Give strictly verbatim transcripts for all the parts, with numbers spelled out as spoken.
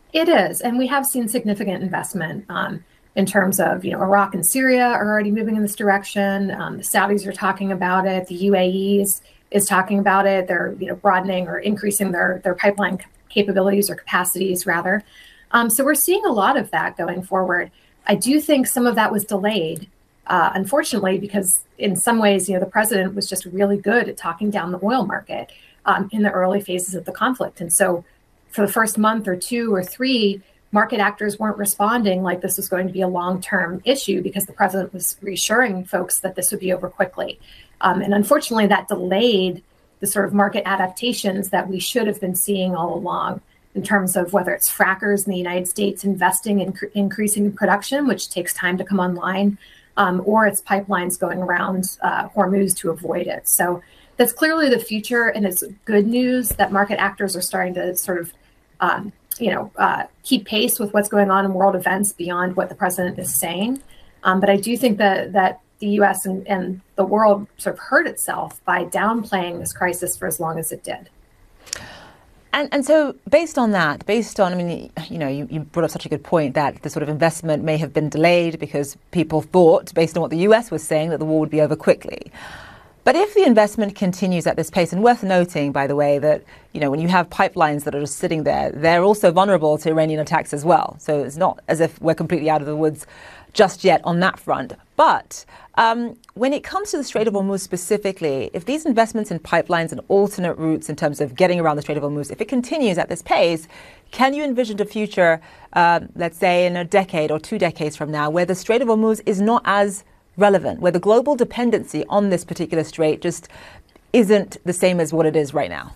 It is, and we have seen significant investment um, in terms of, you know, Iraq and Syria are already moving in this direction. Um, the Saudis are talking about it. The U A E is, is talking about it. They're, you know, broadening or increasing their their pipeline capabilities or capacities rather. Um, so we're seeing a lot of that going forward. I do think some of that was delayed, uh, unfortunately, because in some ways, you know, the president was just really good at talking down the oil market um, in the early phases of the conflict, and so for the first month or two or three, market actors weren't responding like this was going to be a long-term issue because the president was reassuring folks that this would be over quickly. Um, and unfortunately, that delayed the sort of market adaptations that we should have been seeing all along in terms of whether it's frackers in the United States investing in cr- increasing in production, which takes time to come online, um, or it's pipelines going around uh, Hormuz to avoid it. So that's clearly the future, and it's good news that market actors are starting to sort of Um, you know, uh, keep pace with what's going on in world events beyond what the president is saying. Um, but I do think that that the U S and, and the world sort of hurt itself by downplaying this crisis for as long as it did. And and so based on that, based on, I mean, you know, you, you brought up such a good point that the sort of investment may have been delayed because people thought, based on what the U S was saying, that the war would be over quickly. But if the investment continues at this pace, and worth noting, by the way, that, you know, when you have pipelines that are just sitting there, they're also vulnerable to Iranian attacks as well. So it's not as if we're completely out of the woods just yet on that front. But um, when it comes to the Strait of Hormuz specifically, if these investments in pipelines and alternate routes in terms of getting around the Strait of Hormuz, if it continues at this pace, can you envision a future, uh, let's say in a decade or two decades from now, where the Strait of Hormuz is not as relevant, where the global dependency on this particular strait just isn't the same as what it is right now?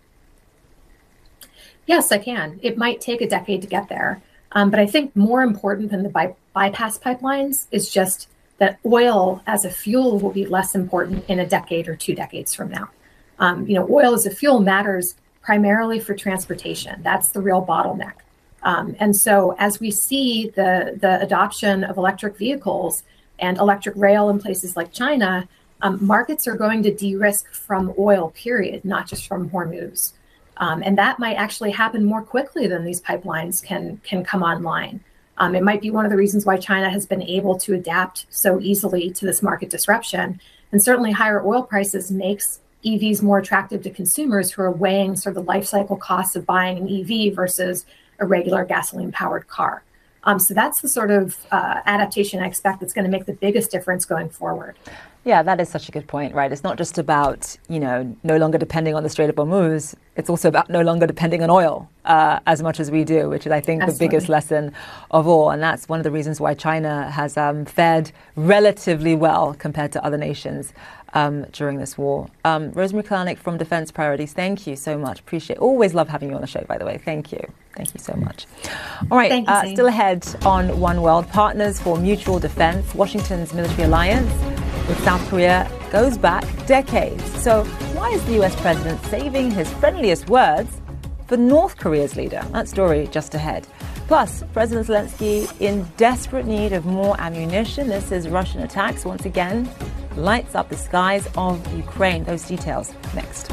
Yes, I can. It might take a decade to get there. Um, but I think more important than the by- bypass pipelines is just that oil as a fuel will be less important in a decade or two decades from now. Um, you know, oil as a fuel matters primarily for transportation. That's the real bottleneck. Um, and so as we see the, the adoption of electric vehicles and electric rail in places like China, um, markets are going to de-risk from oil, period, not just from Hormuz. Um, and that might actually happen more quickly than these pipelines can, can come online. Um, it might be one of the reasons why China has been able to adapt so easily to this market disruption. And certainly higher oil prices makes E Vs more attractive to consumers who are weighing sort of the life cycle costs of buying an E V versus a regular gasoline-powered car. Um, so that's the sort of uh, adaptation I expect that's going to make the biggest difference going forward. Yeah, that is such a good point, right? It's not just about, you know, no longer depending on the Strait of Hormuz. It's also about no longer depending on oil uh, as much as we do, which is, I think, Absolutely. the biggest lesson of all. And that's one of the reasons why China has um, fared relatively well compared to other nations um, during this war. Um, Rosemary Kalanick from Defense Priorities, thank you so much. Appreciate it. Always love having you on the show, by the way. Thank you. Thank you so much. All right, Thank you, uh, still ahead on One World, Partners for Mutual Defense. Washington's military alliance with South Korea goes back decades. So why is the U S president saving his friendliest words for North Korea's leader? That story just ahead. Plus, President Zelensky in desperate need of more ammunition. This is Russian attacks once again lights up the skies of Ukraine. Those details next.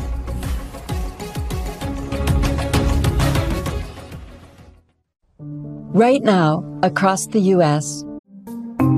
Right now, across the U S,